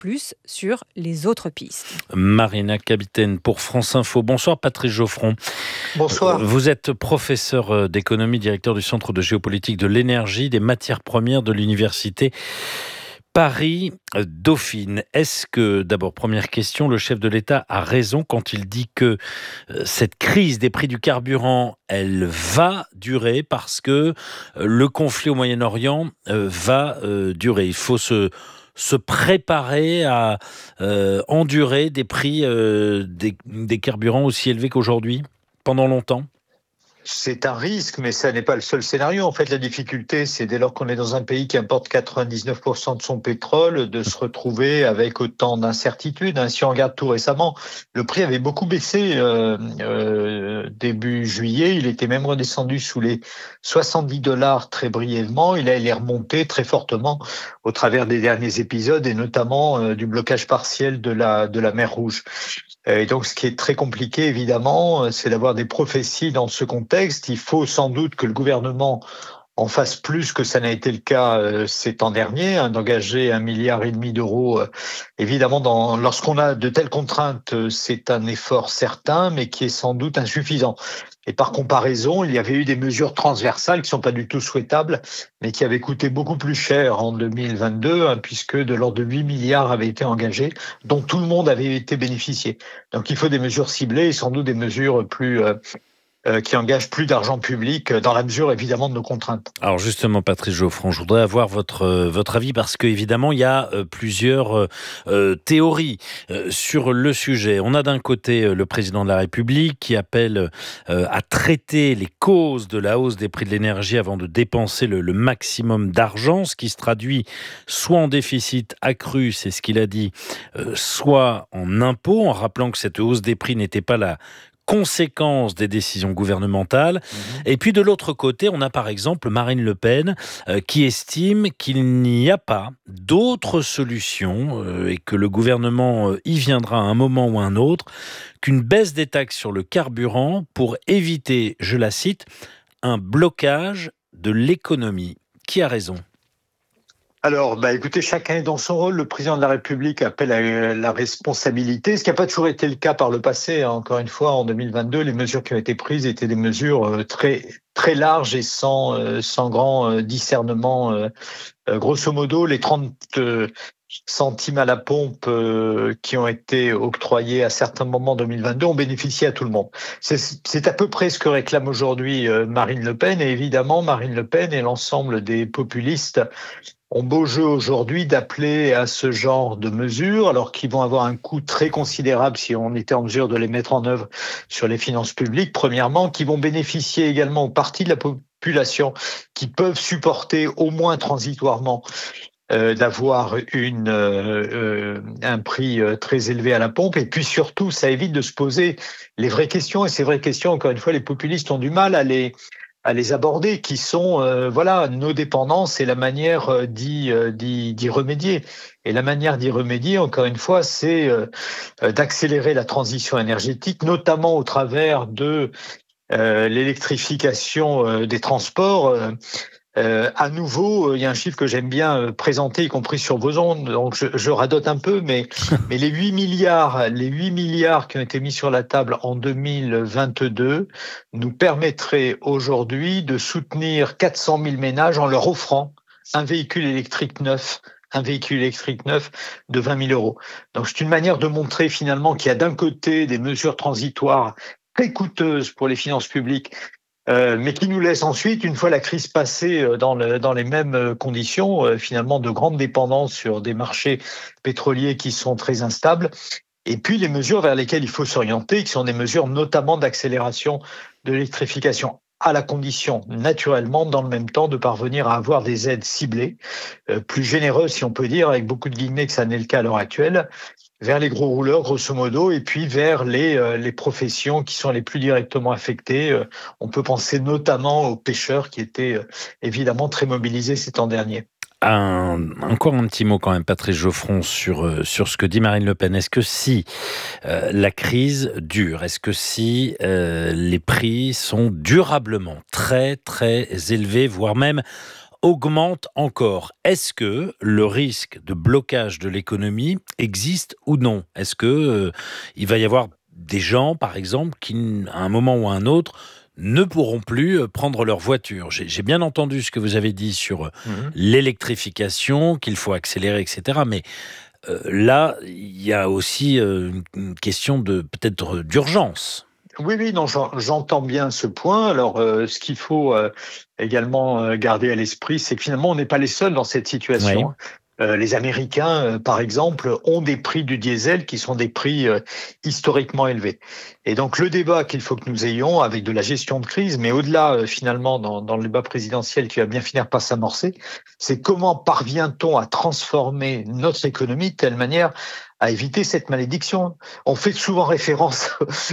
plus sur les autres pistes. Marina Capitaine pour France Info. Bonsoir Patrice Geoffron. Bonsoir. Vous êtes professeur d'économie, directeur du Centre de géopolitique de l'énergie, des matières premières de l'Université Paris-Dauphine. Est-ce que, d'abord, première question, le chef de l'État a raison quand il dit que cette crise des prix du carburant, elle va durer parce que le conflit au Moyen-Orient va durer. Il faut se préparer à endurer des prix des carburants aussi élevés qu'aujourd'hui, pendant longtemps? C'est un risque, mais ça n'est pas le seul scénario. En fait, la difficulté, c'est dès lors qu'on est dans un pays qui importe 99% de son pétrole, de se retrouver avec autant d'incertitudes. Si on regarde tout récemment, le prix avait beaucoup baissé début juillet. Il était même redescendu sous les $70 très brièvement. Il est remonté très fortement au travers des derniers épisodes et notamment du blocage partiel de la mer Rouge. Et donc, ce qui est très compliqué, évidemment, c'est d'avoir des prophéties dans ce contexte. Il faut sans doute que le gouvernement en fasse plus que ça n'a été le cas ces temps derniers, d'engager 1,5 milliard d'euros. Évidemment, lorsqu'on a de telles contraintes, c'est un effort certain, mais qui est sans doute insuffisant. Et par comparaison, il y avait eu des mesures transversales qui sont pas du tout souhaitables, mais qui avaient coûté beaucoup plus cher en 2022, puisque de l'ordre de 8 milliards avaient été engagés, dont tout le monde avait été bénéficié. Donc il faut des mesures ciblées et sans doute des mesures qui engagent plus d'argent public dans la mesure évidemment de nos contraintes. Alors justement, Patrice Geoffron, je voudrais avoir votre avis parce qu'évidemment, il y a plusieurs théories sur le sujet. On a d'un côté le président de la République qui appelle à traiter les causes de la hausse des prix de l'énergie avant de dépenser le maximum d'argent, ce qui se traduit soit en déficit accru, c'est ce qu'il a dit, soit en impôts, en rappelant que cette hausse des prix n'était pas la conséquences des décisions gouvernementales. Et puis de l'autre côté, on a par exemple Marine Le Pen qui estime qu'il n'y a pas d'autre solution et que le gouvernement y viendra à un moment ou à un autre qu'une baisse des taxes sur le carburant pour éviter, je la cite, un blocage de l'économie. Qui a raison ? Alors, écoutez, chacun est dans son rôle. Le président de la République appelle à la responsabilité, ce qui n'a pas toujours été le cas par le passé. Encore une fois, en 2022, les mesures qui ont été prises étaient des mesures très très larges et sans grand discernement. Grosso modo, les 30 centimes à la pompe qui ont été octroyés à certains moments en 2022 ont bénéficié à tout le monde. C'est à peu près ce que réclame aujourd'hui Marine Le Pen. Et évidemment, Marine Le Pen et l'ensemble des populistes ont beau jeu aujourd'hui d'appeler à ce genre de mesures, alors qu'ils vont avoir un coût très considérable si on était en mesure de les mettre en œuvre sur les finances publiques, premièrement, qui vont bénéficier également aux parties de la population qui peuvent supporter au moins transitoirement d'avoir un prix très élevé à la pompe. Et puis surtout, ça évite de se poser les vraies questions. Et ces vraies questions, encore une fois, les populistes ont du mal à les aborder, qui sont nos dépendances et la manière d'y remédier. Et la manière d'y remédier, encore une fois, c'est d'accélérer la transition énergétique, notamment au travers de l'électrification des transports. À nouveau, il y a un chiffre que j'aime bien présenter, y compris sur vos ondes, donc je radote un peu, mais les 8 milliards qui ont été mis sur la table en 2022 nous permettraient aujourd'hui de soutenir 400 000 ménages en leur offrant un véhicule électrique neuf de 20 000 euros. Donc c'est une manière de montrer finalement qu'il y a d'un côté des mesures transitoires très coûteuses pour les finances publiques, mais qui nous laisse ensuite, une fois la crise passée, dans les mêmes conditions, finalement de grande dépendance sur des marchés pétroliers qui sont très instables. Et puis les mesures vers lesquelles il faut s'orienter, qui sont des mesures notamment d'accélération de l'électrification, à la condition, naturellement, dans le même temps, de parvenir à avoir des aides ciblées, plus généreuses, si on peut dire, avec beaucoup de guillemets que ça n'est le cas à l'heure actuelle, vers les gros rouleurs, grosso modo, et puis vers les professions qui sont les plus directement affectées. On peut penser notamment aux pêcheurs qui étaient évidemment très mobilisés ces temps derniers. Encore un petit mot quand même, Patrice Geoffron, sur ce que dit Marine Le Pen. Est-ce que si la crise dure, est-ce que si les prix sont durablement très très élevés, voire même augmente encore. Est-ce que le risque de blocage de l'économie existe ou non ? Est-ce que il va y avoir des gens, par exemple, qui, à un moment ou à un autre, ne pourront plus prendre leur voiture. J'ai bien entendu ce que vous avez dit sur l'électrification, qu'il faut accélérer, etc. Mais là, il y a aussi une question de peut-être d'urgence. Oui, non, j'entends bien ce point. Alors, ce qu'il faut également garder à l'esprit, c'est que finalement, on n'est pas les seuls dans cette Oui. situation. Les Américains, par exemple, ont des prix du diesel qui sont des prix historiquement élevés. Et donc, le débat qu'il faut que nous ayons avec de la gestion de crise, mais au-delà, finalement, dans le débat présidentiel qui va bien finir par s'amorcer, c'est comment parvient-on à transformer notre économie de telle manière à éviter cette malédiction. On fait souvent référence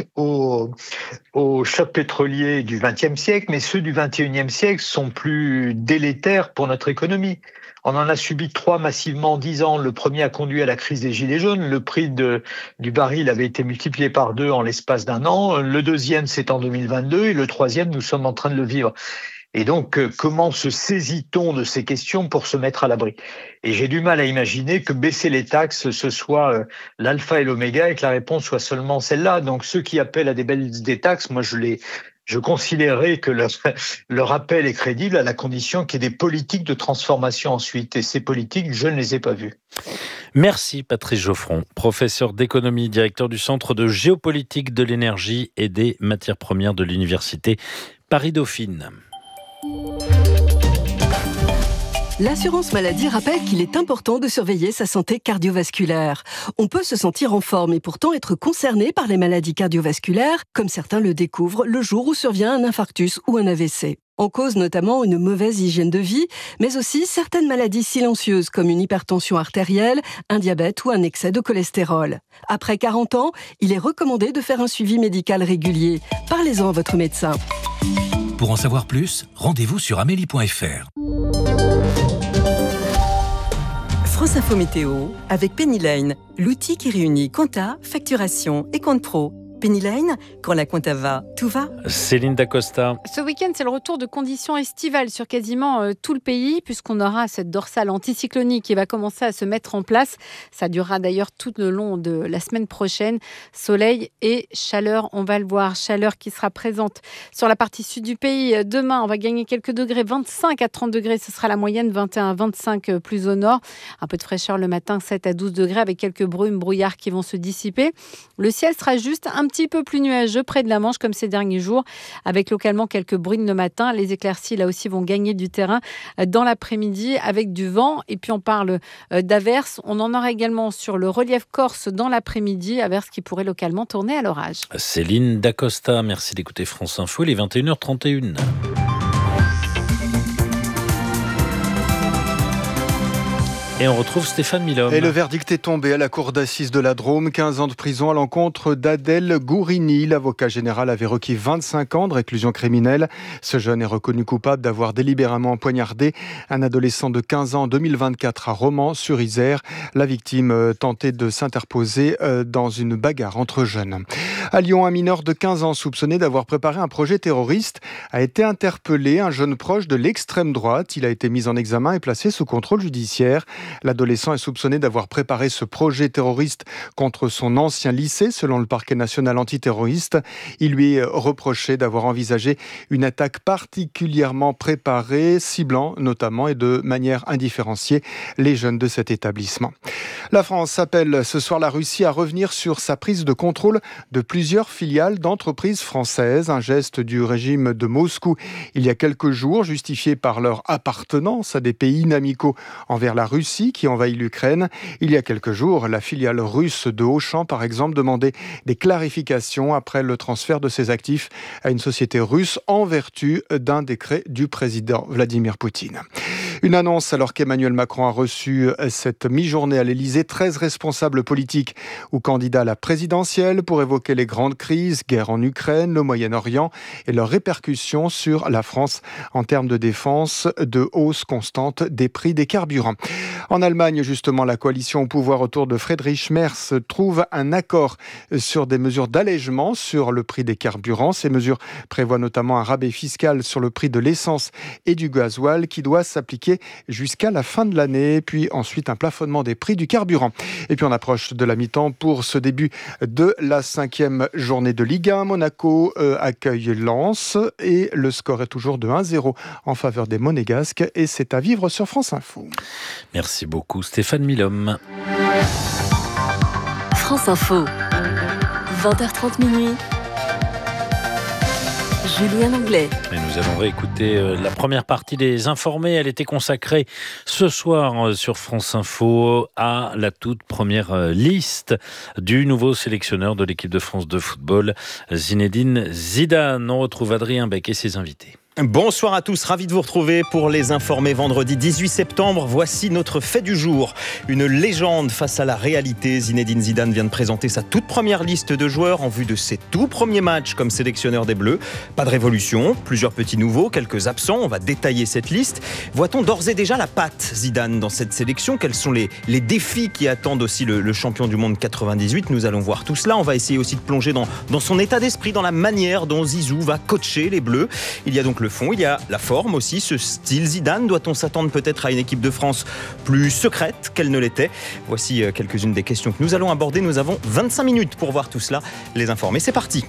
aux chocs pétroliers du XXe siècle, mais ceux du XXIe siècle sont plus délétères pour notre économie. On en a subi 3 massivement en 10 ans. Le premier a conduit à la crise des Gilets jaunes. Le prix du baril avait été multiplié par 2 en l'espace d'un an. Le deuxième, c'est en 2022. Et le troisième, nous sommes en train de le vivre. Et donc, comment se saisit-on de ces questions pour se mettre à l'abri ? Et j'ai du mal à imaginer que baisser les taxes, ce soit l'alpha et l'oméga et que la réponse soit seulement celle-là. Donc, ceux qui appellent à des baisses des taxes, moi, je considérerais que leur appel est crédible à la condition qu'il y ait des politiques de transformation ensuite. Et ces politiques, je ne les ai pas vues. Merci Patrice Geoffron, professeur d'économie, directeur du Centre de géopolitique de l'énergie et des matières premières de l'Université Paris-Dauphine. L'assurance maladie rappelle qu'il est important de surveiller sa santé cardiovasculaire. On peut se sentir en forme et pourtant être concerné par les maladies cardiovasculaires, comme certains le découvrent le jour où survient un infarctus ou un AVC. En cause notamment une mauvaise hygiène de vie, mais aussi certaines maladies silencieuses comme une hypertension artérielle, un diabète ou un excès de cholestérol. Après 40 ans, il est recommandé de faire un suivi médical régulier. Parlez-en à votre médecin. Pour en savoir plus, rendez-vous sur amélie.fr. France Info Météo avec Penny Lane, l'outil qui réunit compta, facturation et compte pro. Penny Lane, quand la compta va, tout va. Céline Dacosta. Ce week-end, c'est le retour de conditions estivales sur quasiment tout le pays, puisqu'on aura cette dorsale anticyclonique qui va commencer à se mettre en place. Ça durera d'ailleurs tout le long de la semaine prochaine. Soleil et chaleur, on va le voir. Chaleur qui sera présente sur la partie sud du pays. Demain, on va gagner quelques degrés, 25 à 30 degrés, ce sera la moyenne, 21 à 25 plus au nord. Un peu de fraîcheur le matin, 7 à 12 degrés, avec quelques brumes, brouillards qui vont se dissiper. Le ciel sera juste un petit peu plus nuageux près de la Manche comme ces derniers jours, avec localement quelques bruines le matin. Les éclaircies là aussi vont gagner du terrain dans l'après-midi avec du vent. Et puis on parle d'averses. On en aura également sur le relief corse dans l'après-midi, averses qui pourraient localement tourner à l'orage. Céline Dacosta, merci d'écouter France Info, il est 21h31. Et on retrouve Stéphane Milhomme. Et le verdict est tombé à la cour d'assises de la Drôme. 15 ans de prison à l'encontre d'Adèle Gourini. L'avocat général avait requis 25 ans de réclusion criminelle. Ce jeune est reconnu coupable d'avoir délibérément poignardé un adolescent de 15 ans en 2024 à Romans-sur-Isère. La victime tentait de s'interposer dans une bagarre entre jeunes. À Lyon, un mineur de 15 ans soupçonné d'avoir préparé un projet terroriste a été interpellé. Un jeune proche de l'extrême droite. Il a été mis en examen et placé sous contrôle judiciaire. L'adolescent est soupçonné d'avoir préparé ce projet terroriste contre son ancien lycée, selon le parquet national antiterroriste. Il lui est reproché d'avoir envisagé une attaque particulièrement préparée, ciblant notamment et de manière indifférenciée les jeunes de cet établissement. La France appelle ce soir la Russie à revenir sur sa prise de contrôle de plusieurs filiales d'entreprises françaises. Un geste du régime de Moscou il y a quelques jours, justifié par leur appartenance à des pays inamicaux envers la Russie qui envahit l'Ukraine. Il y a quelques jours, la filiale russe de Auchan, par exemple, demandait des clarifications après le transfert de ses actifs à une société russe en vertu d'un décret du président Vladimir Poutine. Une annonce alors qu'Emmanuel Macron a reçu cette mi-journée à l'Elysée 13 responsables politiques ou candidats à la présidentielle pour évoquer les grandes crises, guerre en Ukraine, le Moyen-Orient et leurs répercussions sur la France en termes de défense, de hausse constante des prix des carburants. En Allemagne, justement, la coalition au pouvoir autour de Friedrich Merz trouve un accord sur des mesures d'allègement sur le prix des carburants. Ces mesures prévoient notamment un rabais fiscal sur le prix de l'essence et du gasoil qui doit s'appliquer jusqu'à la fin de l'année, puis ensuite un plafonnement des prix du carburant. Et puis on approche de la mi-temps pour ce début de la 5e journée de Ligue 1. Monaco accueille Lens et le score est toujours de 1-0 en faveur des Monégasques et c'est à vivre sur France Info. Merci beaucoup Stéphane Milhomme. France Info, 20h30 minuit. Julien Anglais. Et nous allons réécouter la première partie des Informés. Elle était consacrée ce soir sur France Info à la toute première liste du nouveau sélectionneur de l'équipe de France de football, Zinedine Zidane. On retrouve Adrien Beck et ses invités. Bonsoir à tous, ravi de vous retrouver pour les Informés vendredi 18 septembre. Voici notre fait du jour. Une légende face à la réalité. Zinedine Zidane vient de présenter sa toute première liste de joueurs en vue de ses tout premiers matchs comme sélectionneur des Bleus. Pas de révolution, plusieurs petits nouveaux, quelques absents. On va détailler cette liste. Voit-on d'ores et déjà la patte Zidane dans cette sélection ? Quels sont les défis qui attendent aussi le champion du monde 98 ? Nous allons voir tout cela. On va essayer aussi de plonger dans son état d'esprit, dans la manière dont Zizou va coacher les Bleus. Il y a donc le fond, il y a la forme aussi, ce style Zidane. Doit-on s'attendre peut-être à une équipe de France plus secrète qu'elle ne l'était ? Voici quelques-unes des questions que nous allons aborder. Nous avons 25 minutes pour voir tout cela. Les Informés, c'est parti.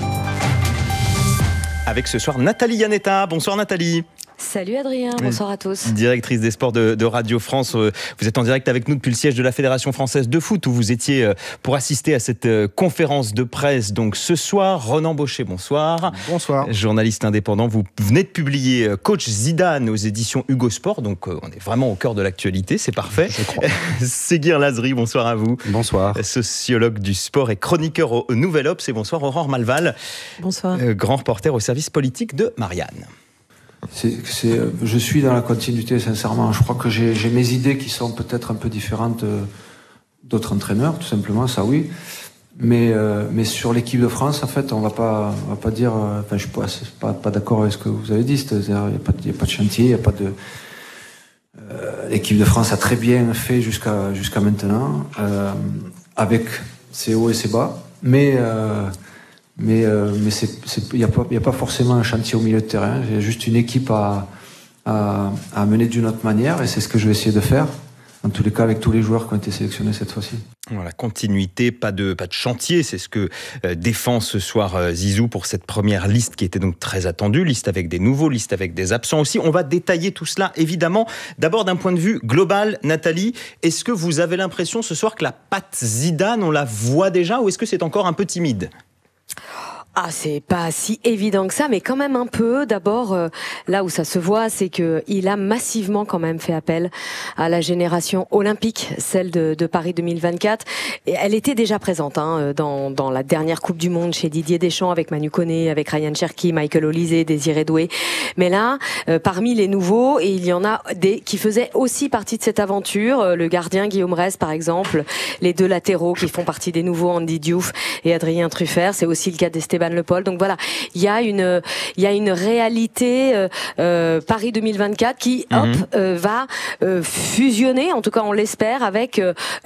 Avec ce soir Nathalie Yanetta. Bonsoir Nathalie. Salut Adrien, bonsoir à tous. Directrice des sports de Radio France. Vous êtes en direct avec nous depuis le siège de la Fédération française de foot où vous étiez pour assister à cette conférence de presse. Donc ce soir, Ronan Baucher, bonsoir. Bonsoir. Journaliste indépendant, vous venez de publier Coach Zidane aux éditions Hugo Sport. Donc on est vraiment au cœur de l'actualité, c'est parfait. Je crois. Séguir Lazri, bonsoir à vous. Bonsoir. Sociologue du sport et chroniqueur au Nouvel Obs. Et bonsoir Aurore Malval. Bonsoir. Grand reporter au service politique de Marianne. Je suis dans la continuité, sincèrement. Je crois que j'ai mes idées qui sont peut-être un peu différentes d'autres entraîneurs, tout simplement, ça oui. Mais sur l'équipe de France, en fait, on va pas dire. Enfin, je suis pas d'accord avec ce que vous avez dit. C'est-à-dire, il y a pas de chantier, il y a pas de. L'équipe de France a très bien fait jusqu'à maintenant, avec ses hauts et ses bas, mais il y a pas forcément un chantier au milieu de terrain. Il y a juste une équipe à mener d'une autre manière, et c'est ce que je vais essayer de faire. En tous les cas, avec tous les joueurs qui ont été sélectionnés cette fois-ci. Voilà, continuité, pas de chantier, c'est ce que défend ce soir Zizou pour cette première liste qui était donc très attendue, liste avec des nouveaux, liste avec des absents aussi. On va détailler tout cela évidemment. D'abord d'un point de vue global, Nathalie, est-ce que vous avez l'impression ce soir que la patte Zidane, on la voit déjà, ou est-ce que c'est encore un peu timide ? Ah, c'est pas si évident que ça, mais quand même un peu. D'abord, là où ça se voit, c'est que il a massivement quand même fait appel à la génération olympique, celle de Paris 2024. Et elle était déjà présente dans la dernière Coupe du Monde chez Didier Deschamps avec Manu Koné, avec Ryan Cherki, Michael Olise, Désiré Doué. Mais là, parmi les nouveaux, et il y en a des qui faisaient aussi partie de cette aventure, le gardien Guillaume Rez par exemple, les deux latéraux qui font partie des nouveaux, Andy Diouf et Adrien Truffert. C'est aussi le cas d'Esteban Le Paul. Donc voilà, il y a une réalité Paris 2024 qui va fusionner, en tout cas on l'espère, avec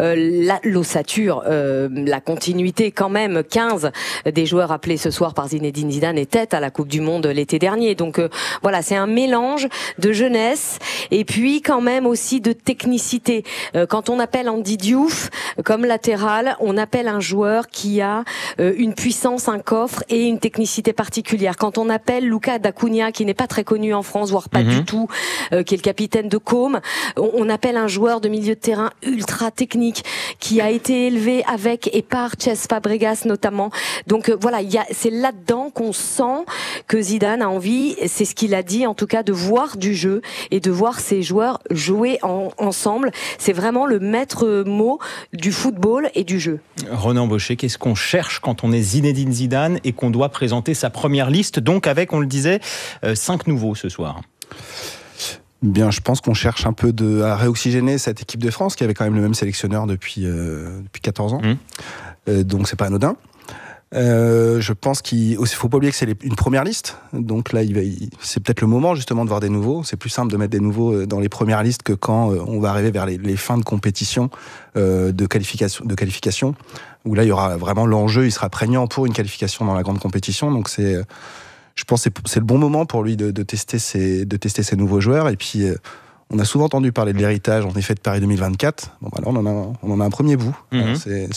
l'ossature, la continuité quand même. 15 des joueurs appelés ce soir par Zinedine Zidane étaient à la Coupe du Monde l'été dernier. Donc voilà, c'est un mélange de jeunesse et puis quand même aussi de technicité. Quand on appelle Andy Diouf comme latéral, on appelle un joueur qui a une puissance, un coffre et une technicité particulière. Quand on appelle Luca D'Acunha, qui n'est pas très connu en France, voire pas du tout, qui est le capitaine de Côme, on appelle un joueur de milieu de terrain ultra technique, qui a été élevé avec et par Cesc Fabregas notamment. Donc voilà, c'est là-dedans qu'on sent que Zidane a envie, c'est ce qu'il a dit en tout cas, de voir du jeu et de voir ses joueurs jouer ensemble. C'est vraiment le maître mot du football et du jeu. Ronan Baucher, qu'est-ce qu'on cherche quand on est Zinedine Zidane et qu'on doit présenter sa première liste, donc avec, on le disait, 5 nouveaux ce soir? Bien, je pense qu'on cherche un peu à réoxygéner cette équipe de France qui avait quand même le même sélectionneur depuis 14 ans. Donc c'est pas anodin. Je pense faut pas oublier que c'est une première liste. Donc là, c'est peut-être le moment justement de voir des nouveaux. C'est plus simple de mettre des nouveaux dans les premières listes que quand on va arriver vers les fins de compétition de qualification, où là il y aura vraiment l'enjeu, il sera prégnant pour une qualification dans la grande compétition. Donc je pense que c'est le bon moment pour lui de tester ces nouveaux joueurs. Et puis on a souvent entendu parler de l'héritage en effet de Paris 2024. Bon, bah là, on en a un premier bout. C'est